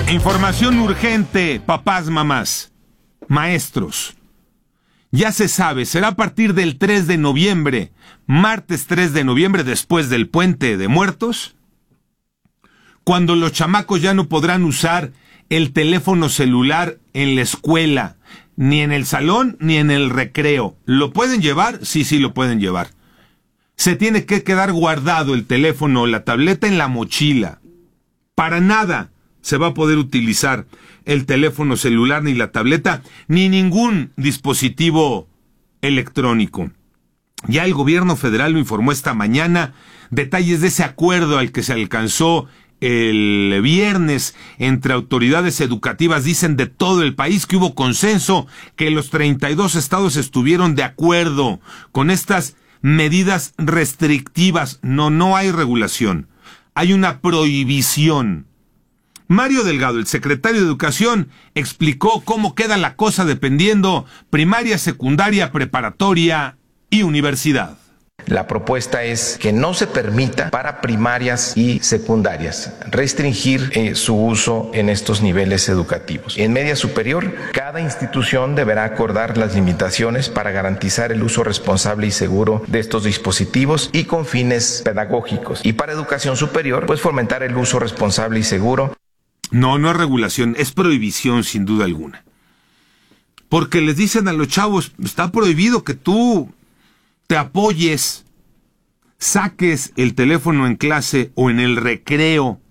Información urgente, papás, mamás, maestros. Ya se sabe, será a partir del 3 de noviembre, martes 3 de noviembre, después del Puente de Muertos, cuando los chamacos ya no podrán usar el teléfono celular en la escuela, ni en el salón, ni en el recreo. ¿Lo pueden llevar? Sí, lo pueden llevar. Se tiene que quedar guardado el teléfono o la tableta en la mochila. Para nada se va a poder utilizar el teléfono celular, ni la tableta, ni ningún dispositivo electrónico. Ya el gobierno federal lo informó esta mañana. Detalles de ese acuerdo al que se alcanzó el viernes entre autoridades educativas dicen de todo el país que hubo consenso, que los 32 estados estuvieron de acuerdo con estas medidas restrictivas. No hay regulación, hay una prohibición. Mario Delgado, el secretario de Educación, explicó cómo queda la cosa dependiendo primaria, secundaria, preparatoria y universidad. La propuesta es que no se permita para primarias y secundarias restringir su uso en estos niveles educativos. En media superior, cada institución deberá acordar las limitaciones para garantizar el uso responsable y seguro de estos dispositivos y con fines pedagógicos. Y para educación superior, pues fomentar el uso responsable y seguro. No es regulación, es prohibición sin duda alguna. Porque les dicen a los chavos, está prohibido que tú te apoyes, saques el teléfono en clase o en el recreo.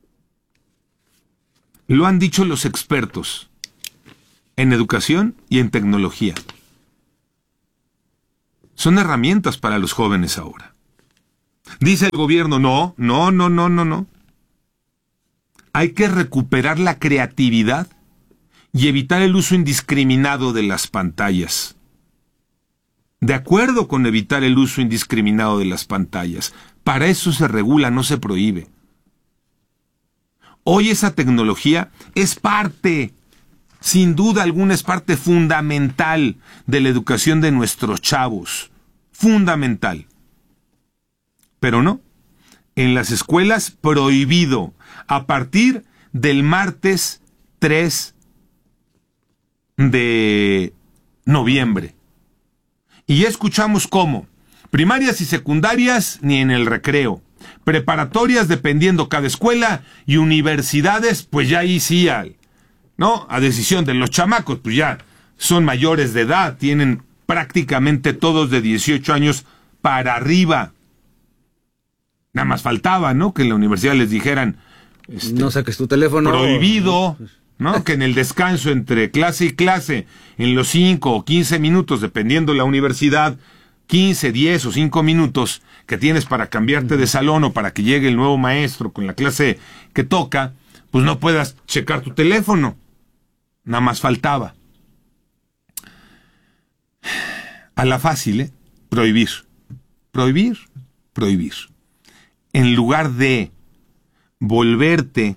Lo han dicho los expertos en educación y en tecnología. Son herramientas para los jóvenes ahora. Dice el gobierno, no. Hay que recuperar la creatividad y evitar el uso indiscriminado de las pantallas. De acuerdo con evitar el uso indiscriminado de las pantallas. Para eso se regula, no se prohíbe. Hoy esa tecnología es parte, sin duda alguna, es parte fundamental de la educación de nuestros chavos. Fundamental. Pero no. En las escuelas, prohibido. A partir del martes 3 de noviembre. Y ya escuchamos cómo. Primarias y secundarias ni en el recreo. Preparatorias dependiendo cada escuela. Y universidades, pues ya ahí sí, a decisión de los chamacos, pues ya son mayores de edad. Tienen prácticamente todos de 18 años para arriba. Nada más faltaba, que en la universidad les dijeran no saques tu teléfono. Prohibido. Que en el descanso entre clase y clase, en los 5 o 15 minutos, dependiendo de la universidad, 15, 10 o 5 minutos que tienes para cambiarte de salón o para que llegue el nuevo maestro con la clase que toca, pues no puedas checar tu teléfono. Nada más faltaba. A la fácil, prohibir. Prohibir. En lugar de volverte,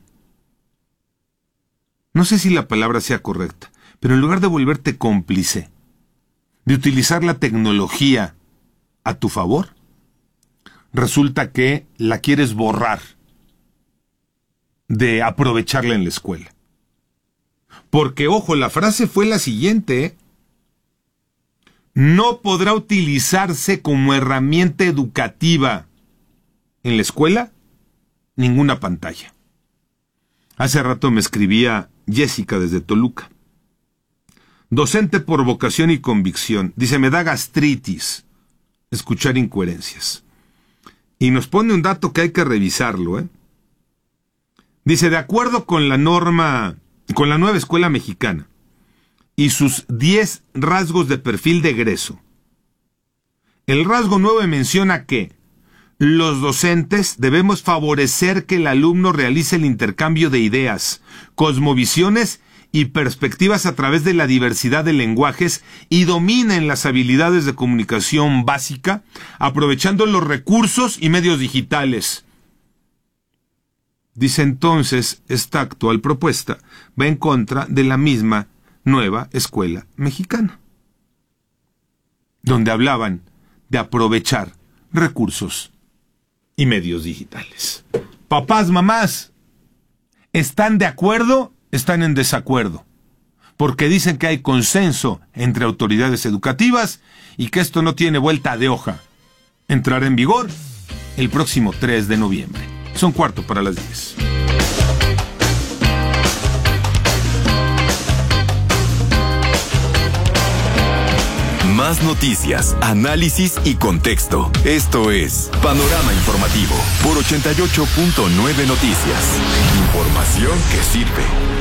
no sé si la palabra sea correcta, pero en lugar de volverte cómplice, de utilizar la tecnología a tu favor, resulta que la quieres borrar de aprovecharla en la escuela. Porque, ojo, la frase fue la siguiente, no podrá utilizarse como herramienta educativa en la escuela ninguna pantalla. Hace rato me escribía Jessica desde Toluca. Docente por vocación y convicción. Dice, me da gastritis escuchar incoherencias. Y nos pone un dato que hay que revisarlo, Dice, de acuerdo con la nueva escuela mexicana y sus 10 rasgos de perfil de egreso, el rasgo 9 menciona que los docentes debemos favorecer que el alumno realice el intercambio de ideas, cosmovisiones y perspectivas a través de la diversidad de lenguajes y dominen las habilidades de comunicación básica, aprovechando los recursos y medios digitales. Dice entonces, esta actual propuesta va en contra de la misma nueva escuela mexicana, donde hablaban de aprovechar recursos y medios digitales. Papás, mamás, ¿están de acuerdo están en desacuerdo, porque dicen que hay consenso entre autoridades educativas y que esto no tiene vuelta de hoja. Entrará en vigor el próximo 3 de noviembre. Son 9:45. Más noticias, análisis y contexto. Esto es Panorama Informativo por 88.9 Noticias. Información que sirve.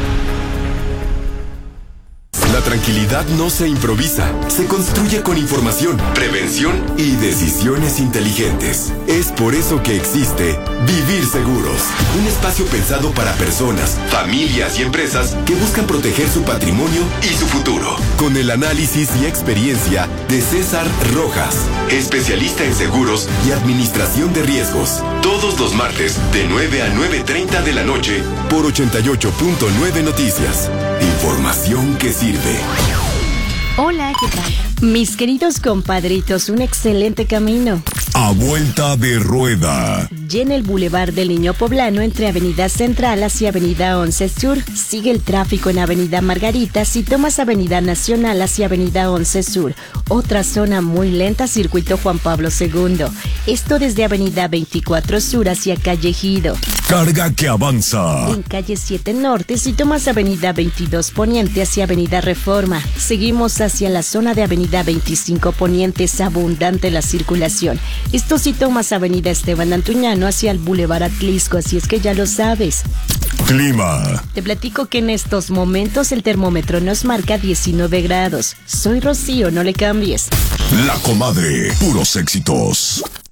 La tranquilidad no se improvisa, se construye con información, prevención y decisiones inteligentes. Es por eso que existe Vivir Seguros, un espacio pensado para personas, familias y empresas que buscan proteger su patrimonio y su futuro. Con el análisis y experiencia de César Rojas, especialista en seguros y administración de riesgos. Todos los martes de 9 a 9:30 de la noche por 88.9 Noticias. Información que sirve. Hola, ¿qué tal? Mis queridos compadritos, un excelente camino. A vuelta de rueda. Llena el Boulevard del Niño Poblano entre Avenida Central hacia Avenida 11 Sur. Sigue el tráfico en Avenida Margarita si tomas Avenida Nacional hacia Avenida 11 Sur. Otra zona muy lenta, Circuito Juan Pablo II. Esto desde Avenida 24 Sur hacia Calle Ejido. Carga que avanza. En Calle 7 Norte si tomas Avenida 22 Poniente hacia Avenida Reforma. Seguimos hacia la zona de Avenida 25 Poniente, es abundante la circulación. Esto si tomas Avenida Esteban Antuñano hacia el Boulevard Atlisco, así es que ya lo sabes. Clima. Te platico que en estos momentos el termómetro nos marca 19 grados. Soy Rocío, no le cambies. La Comadre, puros éxitos.